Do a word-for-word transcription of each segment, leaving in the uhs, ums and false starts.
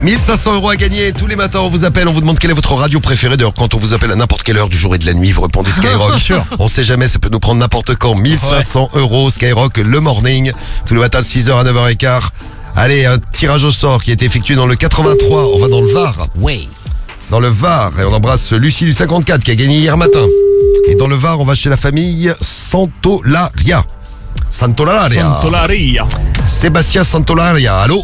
mille cinq cents euros à gagner tous les matins, on vous appelle, on vous demande quelle est votre radio préférée. D'ailleurs, quand on vous appelle à n'importe quelle heure du jour et de la nuit, vous répondez Skyrock. On sait jamais, ça peut nous prendre n'importe quand. mille cinq cents euros, Skyrock, le morning, tous les matins de six heures à neuf heures quinze. Allez, un tirage au sort qui a été effectué dans le quatre-vingt-trois, on va dans le Var. Oui. Dans le Var, et on embrasse Lucie du cinquante-quatre qui a gagné hier matin. Et dans le Var, on va chez la famille Santolaria. Santolaria. Santolaria. Sébastien Santolaria, allô?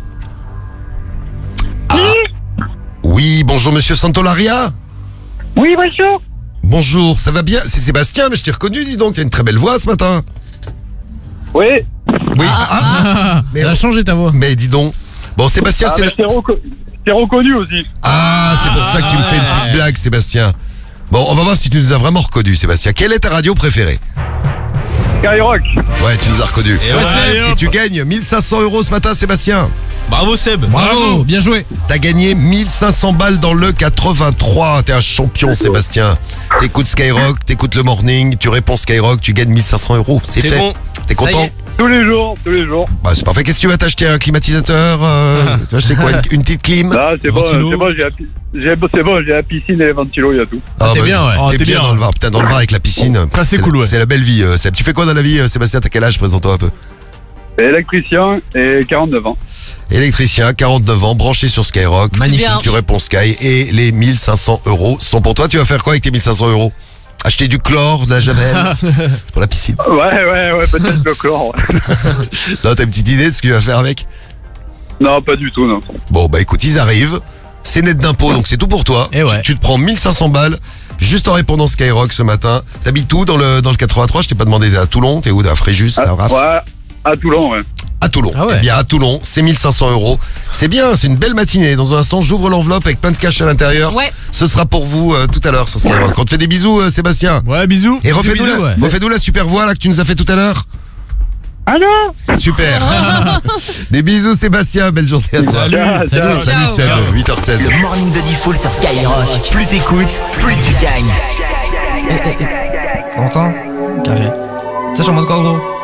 Ah. Oui, bonjour monsieur Santolaria. Oui, bonjour. Bonjour, ça va bien? C'est Sébastien, mais je t'ai reconnu, dis donc, t'as une très belle voix ce matin. Oui. Oui, ah, ah. Mais, Ça a changé ta voix. mais dis donc. Bon, Sébastien, Ah, c'est... mais je t'ai reco- je t'ai reconnu aussi. Ah, c'est pour ça que tu me fais une petite blague, Sébastien. Bon, on va voir si tu nous as vraiment reconnu, Sébastien. Quelle est ta radio préférée? Skyrock. Ouais, tu nous as reconnu. Et ouais, Et tu gagnes mille cinq cents euros ce matin, Sébastien. Bravo Seb. Bravo. Bien joué. T'as gagné mille cinq cents balles dans le quatre-vingt-trois. T'es un champion, Sébastien. T'écoutes Skyrock, t'écoutes le morning, tu réponds Skyrock, tu gagnes mille cinq cents euros. C'est C'est fait. bon. T'es Ça y content? est. Tous les jours, tous les jours. Bah, c'est parfait. Qu'est-ce que tu vas t'acheter? Un climatisateur euh, Tu vas acheter quoi? Une, une petite clim? Là, c'est bon, Ventilo. c'est bon, j'ai la, pi- j'ai- c'est bon, j'ai la piscine et les ventilos, il y a tout. Ah, t'es bien, ouais. T'es Oh, t'es bien bien. dans le Var. Putain, dans le Var avec la piscine. Ça, c'est cool, ouais. C'est la belle vie, euh, Seb. Tu fais quoi dans la vie, euh, Sébastien? T'as quel âge? Présente-toi un peu. Électricien et quarante-neuf ans. Électricien, quarante-neuf ans, branché sur Skyrock. Magnifique. Tu réponds Sky et les mille cinq cents euros sont pour toi. Tu vas faire quoi avec tes mille cinq cents euros? Acheter du chlore, de la javel? C'est pour la piscine. Ouais, ouais, ouais, peut-être le chlore. Ouais. Non, t'as une petite idée de ce que tu vas faire avec? Non, pas du tout, non. Bon, bah écoute, ils arrivent. C'est net d'impôts, donc c'est tout pour toi. Et ouais. tu, tu te prends mille cinq cents balles juste en répondant Skyrock ce matin. T'habites où dans le, dans le quatre-vingt-trois? Je t'ai pas demandé. T'es à Toulon? T'es où? À Fréjus? Ah, à Raph ouais, à Toulon, ouais. À Toulon. Ah ouais. Eh bien, à Toulon, c'est mille cinq cents euros. C'est bien, c'est une belle matinée. Dans un instant, j'ouvre l'enveloppe avec plein de cash à l'intérieur. Ouais. Ce sera pour vous euh, tout à l'heure sur Skyrock. On te fait des bisous, euh, Sébastien. Ouais, bisous. Et refais-nous Bisous, la, ouais. refais-nous la super voix là que tu nous as fait tout à l'heure. Allô? Super. Des bisous, Sébastien. Belle journée à toi. Salut. Ciao, Salut Ciao. Seb, huit heures seize. Le morning de Diffoul sur Skyrock. Plus t'écoutes, plus tu gagnes. Eh, eh, eh. T'entends? Carré. Ça, je suis en mode quoi, gros?